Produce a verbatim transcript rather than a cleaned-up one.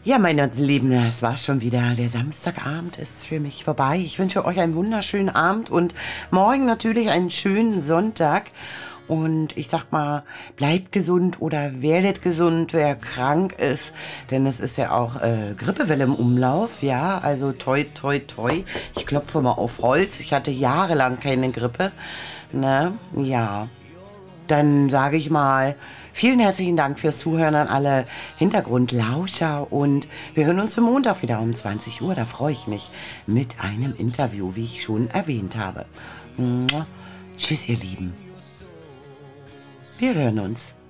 Ja, meine Lieben, das war's schon wieder. Der Samstagabend ist für mich vorbei. Ich wünsche euch einen wunderschönen Abend und morgen natürlich einen schönen Sonntag. Und ich sag mal, bleibt gesund oder werdet gesund, wer krank ist. Denn es ist ja auch äh, Grippewelle im Umlauf. Ja, also toi, toi, toi. Ich klopfe mal auf Holz. Ich hatte jahrelang keine Grippe. Ne? Ja. Dann sage ich mal, vielen herzlichen Dank fürs Zuhören an alle Hintergrundlauscher und wir hören uns am Montag wieder um zwanzig Uhr. Da freue ich mich mit einem Interview, wie ich schon erwähnt habe. Tschüss, ihr Lieben. Wir hören uns.